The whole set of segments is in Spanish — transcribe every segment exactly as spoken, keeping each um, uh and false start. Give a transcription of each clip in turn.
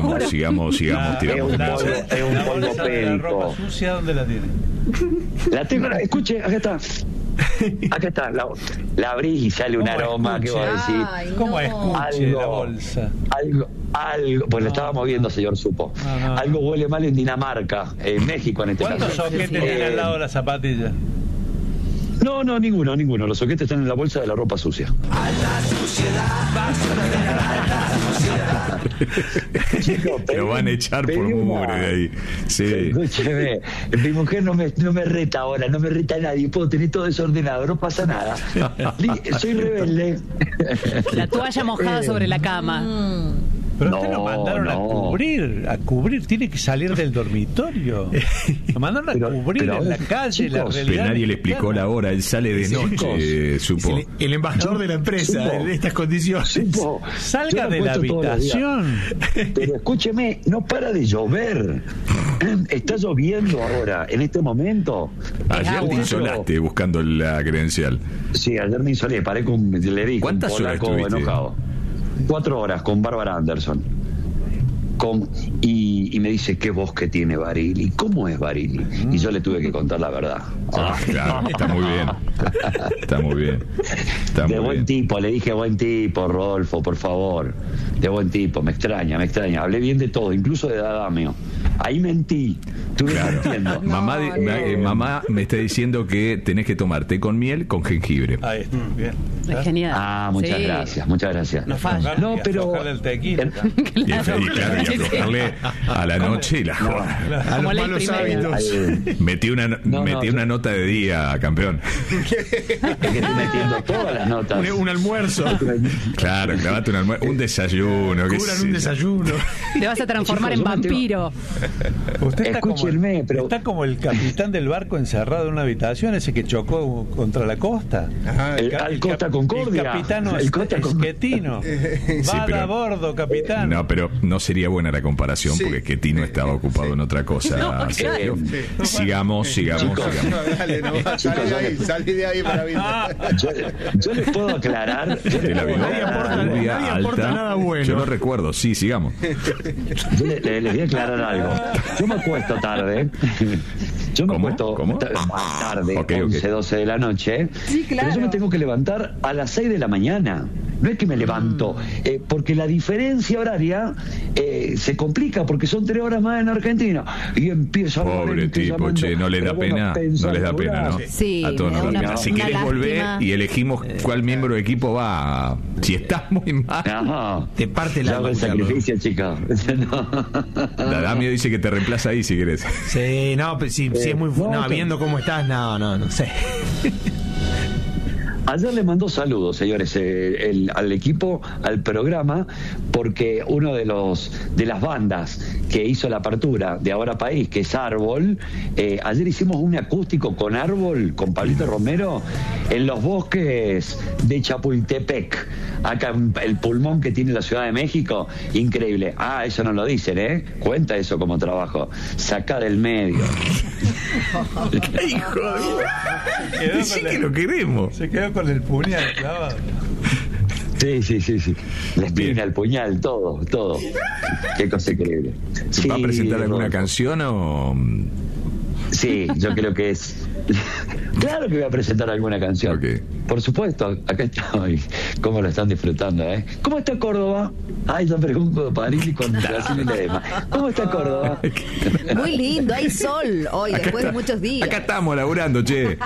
sigamos, sigamos, sigamos, tiramos. Es un polvo, es un La polvo bolsa de la pédico. ropa sucia, ¿dónde la tiene? La tengo, escuche, acá está. Acá está, la, la abrís y sale un ¿Cómo aroma, ¿qué escuche? va a decir? Ay, ¿Cómo no. escuche Algo. la bolsa? Algo, algo, pues lo estábamos viendo, señor Supo. No, no. Algo huele mal en Dinamarca, en México en este ¿Cuántos caso. soquetes sí. tiene al Eh, lado de la zapatilla? No, no, ninguno, ninguno. Los soquetes están en la bolsa de la ropa sucia. Chicos, pedí- Lo van a echar por pedí una- mugre de ahí. Sí. Escúcheme, mi mujer no me, no me reta ahora, no me reta nadie, puedo tener todo desordenado, no pasa nada. Li- Soy rebelde. La toalla mojada sobre la cama. Mm. Pero No, usted lo mandaron a no. cubrir, a cubrir, tiene que salir del dormitorio. Lo mandaron a Pero- cubrir pero, en la calle, la chicos, realidad. Pero nadie le explicó la hora, él sale de Chicos, noche, Es supo. el, el embajador de la empresa Supo. en estas condiciones. Supo, Salga yo de lo la cuento todos los días. habitación. Pero escúcheme, no para de llover. Está lloviendo ahora, en este momento. Ayer te Agua. insolaste buscando la credencial. Sí, ayer me insolé, paré con, le dije, ¿Cuántas un horas polaco estuviste? enojado. Cuatro horas con Bárbara Anderson. Con, y, y me dice, ¿qué voz que tiene Barili? ¿Cómo es Barili? Y yo le tuve que contar la verdad. Ah, claro, está muy bien. Está muy bien. Está De muy buen bien. tipo, le dije buen tipo, Rodolfo, por favor. De buen tipo, me extraña, me extraña. Hablé bien de todo, incluso de Dadamio. Ahí mentí, estuve Claro. mintiendo. Mamá, de- no. eh, mamá me está diciendo que tenés que tomar té con miel con jengibre. Ahí está, bien. Es genial. Ah, muchas Sí. gracias, muchas gracias. No falla. No, pero... Aflojarle el tequila. en- Y, claro, y aflojarle a la noche y la joda. A Como los ley malos primera. hábitos. Ay, Metí una, No, metí no, una yo- nota de día, campeón. es que estoy metiendo todas las notas. Un, un almuerzo. Claro, clavate un almuerzo, un desayuno. qué Cubran sé un yo. desayuno. Te vas a transformar Chicos, en yo me tengo- vampiro. Usted está como, Escúchenme, pero- está como el capitán del barco encerrado en una habitación, ese que chocó contra la costa. Ajá. El- ca- al cap- Costa Concordia. El capitano El Costa Con- Esquetino. Sí, Va pero- a bordo, capitán. No, pero no sería buena la comparación Sí. porque Ketino estaba ocupado en otra cosa. No, Sergio. claro. Sigamos, sigamos, Chicos. sigamos. Dale, no, Chicos, salí de yo ahí, le- salí de ahí para mí. Yo, yo les puedo aclarar. Yo De les la puedo vida, Nadie aporta- aclarar, rubia, nadie aporta alta. nada bueno. Yo no recuerdo, sí, sigamos. yo le- le- les voy a aclarar algo. Yo me acuesto tarde. Yo me ¿Cómo? acuesto ¿Cómo? ta- tarde, Ok, ok. once, doce de la noche. Sí, claro. Pero yo me tengo que levantar a las seis de la mañana. No es que me levanto, eh, porque la diferencia horaria eh, se complica, porque son tres horas más en Argentina. Y empiezo a hablar Pobre en tipo, llamando. che, no le da Pero bueno, pena, pensá no les da en pena, ¿no? laburar. Sí, A todos nos da una- pena. Si una querés volver lástima. y elegimos cuál miembro de equipo va. Si estás muy mal. Ajá. Te parte Yo la hago el sacrificio, chicos. No. Dadamio dice que te reemplaza ahí si querés. Sí, no, pero si, si es muy. no, No, que- viendo cómo estás, no, no, no sé. Ayer le mandó saludos, señores, eh, el- al equipo, al programa, porque uno de los de las bandas que hizo la apertura de Ahora País, que es Árbol, eh, ayer hicimos un acústico con Árbol, con Pablito Romero, en los bosques de Chapultepec, acá en el pulmón que tiene la Ciudad de México, increíble. Ah, eso no lo dicen, ¿eh? Cuenta eso como trabajo. Saca del medio. ¿Qué hijo Quedó de... Sí con que el- lo queremos. Se quedó con el puñal clavado. Sí, sí, sí, sí. La espina, Bien. el puñal, todo, todo. Qué cosa increíble. Sí, ¿Va a presentar alguna Rodolfo. canción o...? Sí, yo creo que es... Claro que voy a presentar alguna canción. Ok. Por supuesto, acá estoy. ¿Cómo lo están disfrutando, eh? ¿Cómo está Córdoba? Ay, yo pregunto para París con Brasil y Ledesma. ¿Cómo está Córdoba? Muy lindo, hay sol hoy, Acá después de está- muchos días. Acá estamos laburando, che.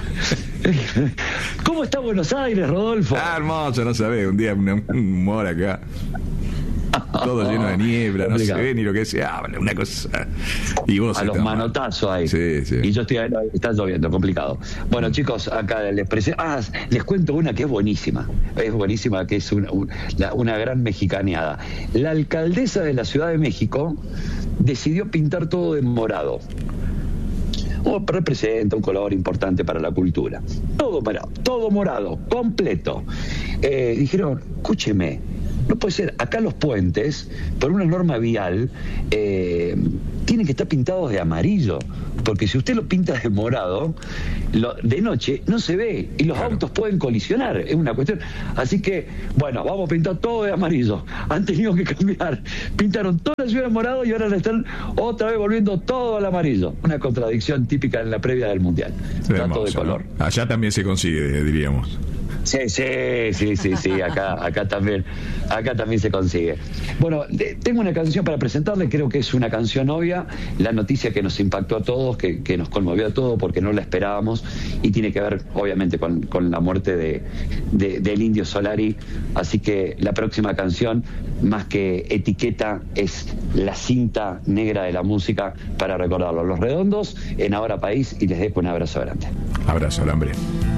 ¿Cómo está Buenos Aires, Rodolfo? Ah, hermoso, no sabés. Un día un un humor acá. Todo lleno de niebla, no se Complicado. ve ni lo que se habla, una cosa. Y vos A los estás mal. manotazos ahí. Sí, sí. Y yo estoy ahí, está lloviendo, complicado. Bueno, chicos, acá les presento. Ah, les cuento una que es buenísima. Es buenísima, que es una, un- la- una gran mexicaneada. La alcaldesa de la Ciudad de México decidió pintar todo de morado. Oh, representa un color importante para la cultura. Todo morado, todo morado, completo. Eh, dijeron, escúcheme, No puede ser. Acá los puentes, por una norma vial, eh, tienen que estar pintados de amarillo, porque si usted lo pinta de morado, lo, de noche no se ve y los claro. autos pueden colisionar, es una cuestión. Así que, bueno, vamos a pintar todo de amarillo. Han tenido que cambiar. Pintaron toda la ciudad de morado y ahora le están otra vez volviendo todo al amarillo. Una contradicción típica en la previa del Mundial. Trato Hermoso, de color. ¿no? Allá también se consigue, diríamos. Sí, sí, sí, sí, sí, acá, acá también, acá también se consigue. Bueno, de, tengo una canción para presentarle, creo que es una canción obvia, la noticia que nos impactó a todos, que, que nos conmovió a todos porque no la esperábamos y tiene que ver, obviamente, con, con la muerte de, de, del Indio Solari. Así que la próxima canción, más que etiqueta, es la cinta negra de la música para recordarlo. Los Redondos en Ahora País y les dejo un abrazo grande. Abrazo, Alambre.